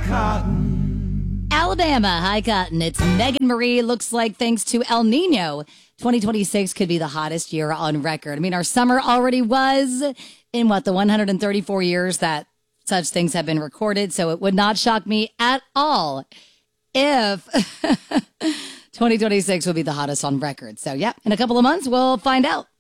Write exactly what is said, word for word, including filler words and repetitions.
cotton. Alabama, high cotton. It's Megan Marie. Looks like thanks to El Nino, twenty twenty-six could be the hottest year on record. I mean, our summer already was in what, the one hundred thirty-four years that such things have been recorded. So it would not shock me at all if twenty twenty-six will be the hottest on record. So, yeah, in a couple of months, we'll find out.